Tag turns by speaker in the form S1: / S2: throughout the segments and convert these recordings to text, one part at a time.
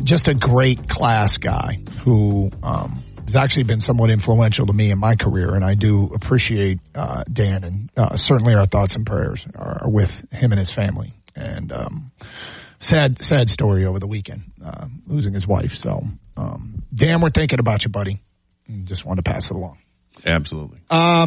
S1: just a great class guy who has actually been somewhat influential to me in my career, and I do appreciate Dan, and certainly our thoughts and prayers are with him and his family. And sad story over the weekend, losing his wife. So, Dan, we're thinking about you, buddy. Just wanted to pass it along.
S2: Absolutely.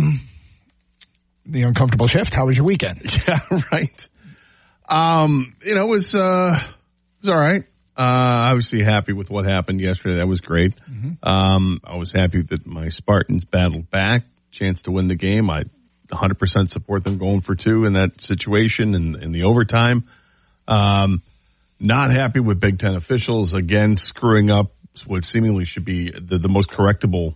S1: The uncomfortable shift. How was your weekend?
S2: Yeah, right. It was all right. Obviously happy with what happened yesterday. That was great. Mm-hmm. I was happy that my Spartans battled back, chance to win the game. I 100% support them going for 2 in that situation and in the overtime. Not happy with Big Ten officials, again, screwing up what seemingly should be the most correctable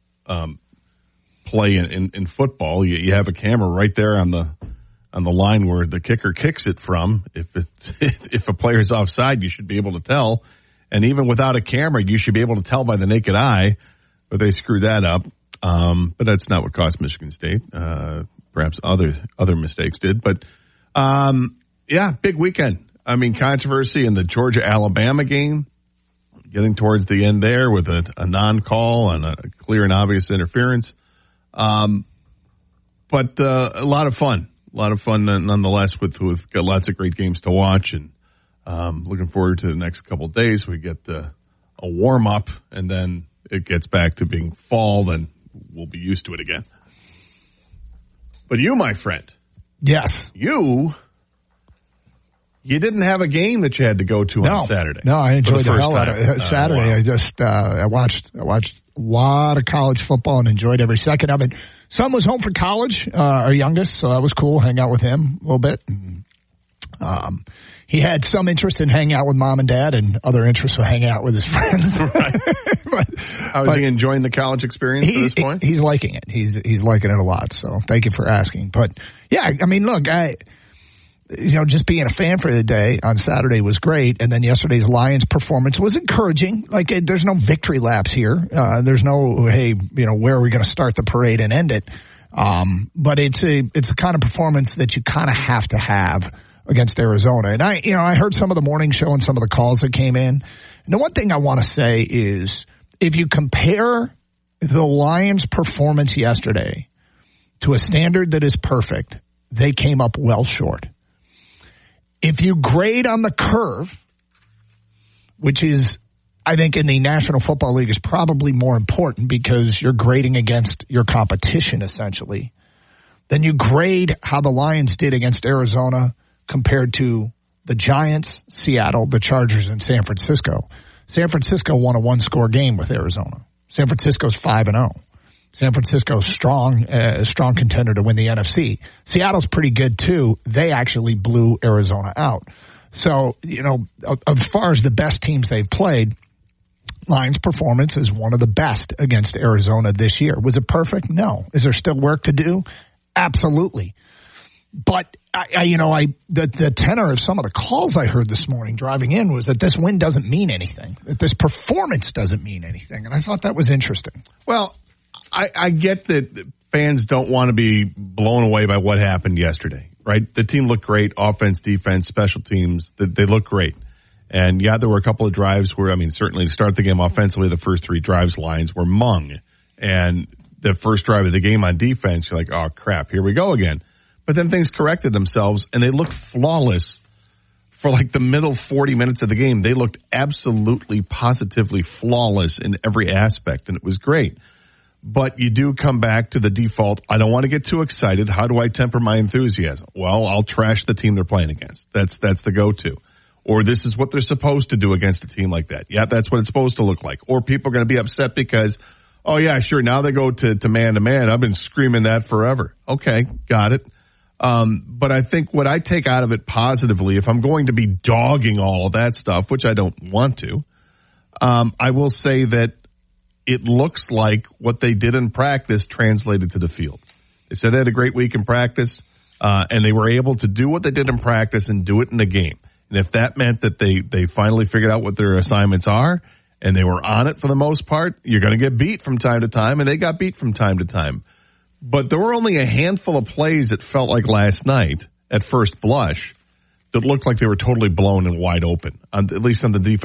S2: play in football. You have a camera right there on the line where the kicker kicks it from. If a player's offside, you should be able to tell. And even without a camera, you should be able to tell by the naked eye. But they screwed that up. But that's not what cost Michigan State. Perhaps other mistakes did. But yeah, big weekend. I mean, controversy in the Georgia-Alabama game, getting towards the end there with a non-call and a clear and obvious interference. But a lot of fun. A lot of fun nonetheless with got lots of great games to watch, and looking forward to the next couple of days. We get a warm-up, and then it gets back to being fall, then we'll be used to it again. But you, my friend.
S1: Yes.
S2: You didn't have a game that you had to go to on Saturday.
S1: No, I enjoyed the hell out of it. Saturday, wow. I just I watched a lot of college football and enjoyed every second of it. Son was home from college, our youngest, so that was cool. Hang out with him a little bit. He had some interest in hanging out with mom and dad, and other interest in hanging out with his friends.
S2: Right. How is he enjoying the college experience at this point?
S1: He's liking it. He's liking it a lot. So thank you for asking. But yeah, I mean, look, just being a fan for the day on Saturday was great. And then yesterday's Lions performance was encouraging. Like, there's no victory laps here. There's no, hey, where are we going to start the parade and end it? But it's a kind of performance that you kind of have to have against Arizona. And I heard some of the morning show and some of the calls that came in. And the one thing I want to say is, if you compare the Lions performance yesterday to a standard that is perfect, they came up well short. If you grade on the curve, which is, I think, in the National Football League is probably more important because you're grading against your competition, essentially, then you grade how the Lions did against Arizona compared to the Giants, Seattle, the Chargers, and San Francisco. San Francisco won a one-score game with Arizona. San Francisco's 5-0. San Francisco's strong contender to win the NFC. Seattle's pretty good too. They actually blew Arizona out. So, as far as the best teams they've played, Lions' performance is one of the best against Arizona this year. Was it perfect? No. Is there still work to do? Absolutely. But the tenor of some of the calls I heard this morning driving in was that this win doesn't mean anything, that this performance doesn't mean anything. And I thought that was interesting.
S2: Well, I get that fans don't want to be blown away by what happened yesterday, right? The team looked great, offense, defense, special teams, they looked great. And yeah, there were a couple of drives where, certainly to start the game offensively, the first 3 drives Lions were mung. And the first drive of the game on defense, you're like, oh crap, here we go again. But then things corrected themselves and they looked flawless for like the middle 40 minutes of the game. They looked absolutely, positively flawless in every aspect, and it was great. But you do come back to the default. I don't want to get too excited. How do I temper my enthusiasm? Well, I'll trash the team they're playing against. That's the go-to. Or this is what they're supposed to do against a team like that. Yeah, that's what it's supposed to look like. Or people are going to be upset because, oh yeah, sure, now they go to man-to-man. I've been screaming that forever. Okay, got it. But I think what I take out of it positively, if I'm going to be dogging all of that stuff, which I don't want to, I will say that it looks like what they did in practice translated to the field. They said they had a great week in practice, and they were able to do what they did in practice and do it in the game. And if that meant that they finally figured out what their assignments are and they were on it for the most part, you're going to get beat from time to time, and they got beat from time to time. But there were only a handful of plays that felt like last night at first blush that looked like they were totally blown and wide open, at least on the defense.